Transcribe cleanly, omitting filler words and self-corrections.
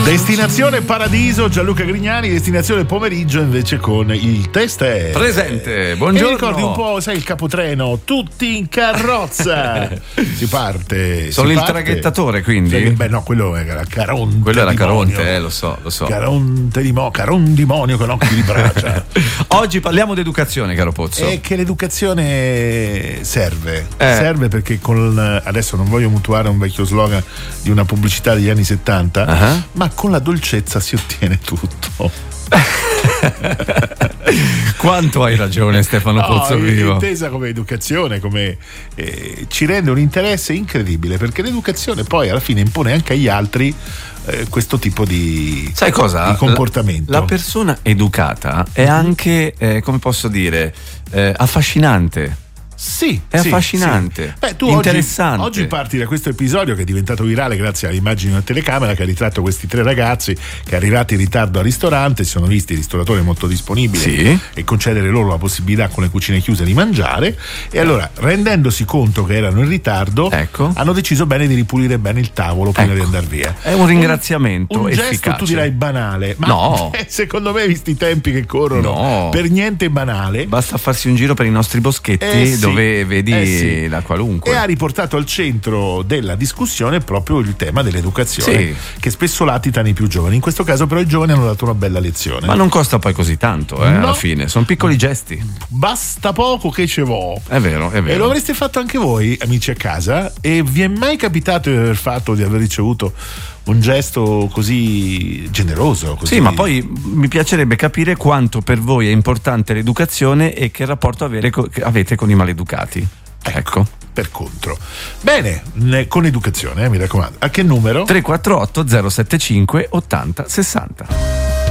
Destinazione Paradiso, Gianluca Grignani. Destinazione Pomeriggio invece con il test è presente. Buongiorno. E ricordi un po', sai, il capotreno, tutti in carrozza. Si parte. Sono si il parte. traghettatore, quindi. Beh, no, quello era Caronte. Quello era Dimonio. Caronte, lo so. Caron Dimonio con occhi di bracia. Oggi parliamo di educazione, caro Pozzo. E che l'educazione serve. Serve perché adesso non voglio mutuare un vecchio slogan di una pubblicità degli anni 70, ma con la dolcezza si ottiene tutto. Quanto hai ragione, Stefano Pozzovivo. Intesa come educazione, come ci rende un interesse incredibile, perché l'educazione poi alla fine impone anche agli altri questo tipo di, sai cosa? Di comportamento. La persona educata è anche, come posso dire, affascinante. Sì, è affascinante. Sì. Beh, tu interessante. Oggi parti da questo episodio che è diventato virale grazie alle immagini di una telecamera che ha ritratto questi 3 ragazzi che, arrivati in ritardo al ristorante, si sono visti il ristoratore molto disponibile e concedere loro la possibilità, con le cucine chiuse, di mangiare. E allora, rendendosi conto che erano in ritardo, hanno deciso bene di ripulire bene il tavolo prima di andare via. È un ringraziamento un efficace. gesto, tu dirai, banale, ma no, secondo me, visti i tempi che corrono, per niente banale. Basta farsi un giro per i nostri boschetti dove vedi la qualunque. E ha riportato al centro della discussione proprio il tema dell'educazione, che spesso latita nei più giovani. In questo caso però i giovani hanno dato una bella lezione. Ma non costa poi così tanto, alla fine sono piccoli gesti. Basta poco che ce vo'. È vero. E lo avreste fatto anche voi, amici a casa? E vi è mai capitato di aver fatto, di aver ricevuto un gesto così generoso? Così... Sì, ma poi mi piacerebbe capire quanto per voi è importante l'educazione e che rapporto avete con i maleducati. Ecco. Per contro. Bene, con educazione, mi raccomando. A che numero? 348 075 80 60.